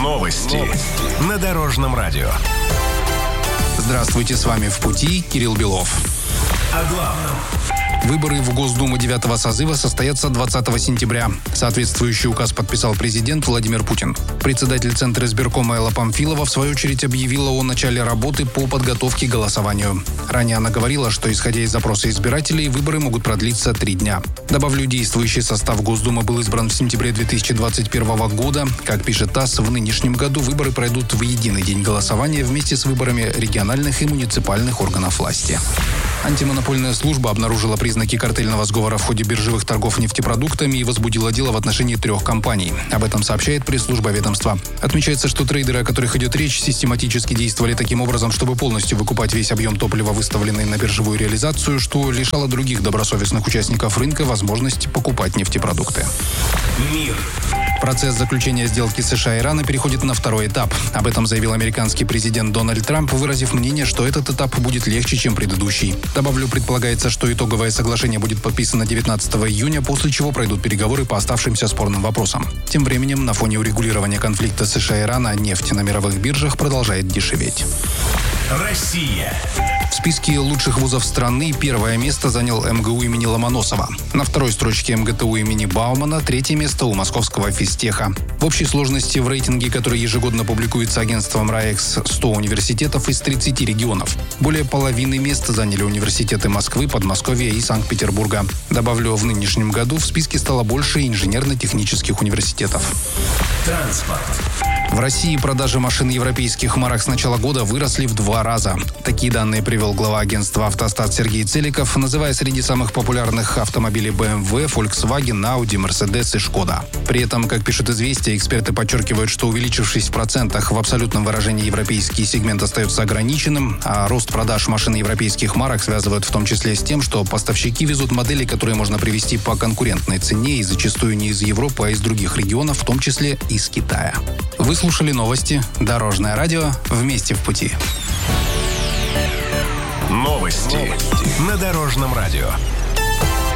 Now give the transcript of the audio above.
Новости на Дорожном радио. Здравствуйте, с вами «В пути» Кирилл Белов. О главном. Выборы в Госдуму 9-го созыва состоятся 20 сентября. Соответствующий указ подписал президент Владимир Путин. Председатель Центра избиркома Элла Памфилова в свою очередь объявила о начале работы по подготовке к голосованию. Ранее она говорила, что, исходя из запроса избирателей, выборы могут продлиться 3 дня. Добавлю, действующий состав Госдумы был избран в сентябре 2021 года. Как пишет ТАСС, в нынешнем году выборы пройдут в единый день голосования вместе с выборами региональных и муниципальных органов власти. Антимонопольная служба обнаружила признаки картельного сговора в ходе биржевых торгов нефтепродуктами и возбудила дело в отношении 3 компаний. Об этом сообщает пресс-служба ведомства. Отмечается, что трейдеры, о которых идет речь, систематически действовали таким образом, чтобы полностью выкупать весь объем топлива, выставленный на биржевую реализацию, что лишало других добросовестных участников рынка возможности покупать нефтепродукты. Мир. Процесс заключения сделки США и Ирана переходит на второй этап. Об этом заявил американский президент Дональд Трамп, выразив мнение, что этот этап будет легче, чем предыдущий. Добавлю, предполагается, что итоговое соглашение будет подписано 19 июня, после чего пройдут переговоры по оставшимся спорным вопросам. Тем временем, на фоне урегулирования конфликта США и Ирана, нефть на мировых биржах продолжает дешеветь. Россия. В списке лучших вузов страны первое место занял МГУ имени Ломоносова. На второй строчке МГТУ имени Баумана, 3-е место у московского физтеха. В общей сложности в рейтинге, который ежегодно публикуется агентством РАЭКС, 100 университетов из 30 регионов. Более половины мест заняли университеты Москвы, Подмосковья и Санкт-Петербурга. Добавлю, в нынешнем году в списке стало больше инженерно-технических университетов. Транспорт. В России продажи машин европейских марок с начала года выросли в 2 раза. Такие данные привел глава агентства «Автостат» Сергей Целиков, называя среди самых популярных автомобилей BMW, Volkswagen, Audi, Mercedes и Skoda. При этом, как пишет «Известия», эксперты подчеркивают, что увеличившись в процентах, в абсолютном выражении европейский сегмент остается ограниченным, а рост продаж машин европейских марок связывают в том числе с тем, что поставщики везут модели, которые можно привезти по конкурентной цене и зачастую не из Европы, а из других регионов, в том числе из Китая. Вы слушали новости «Дорожное радио». Вместе в пути. Новости на Дорожном радио.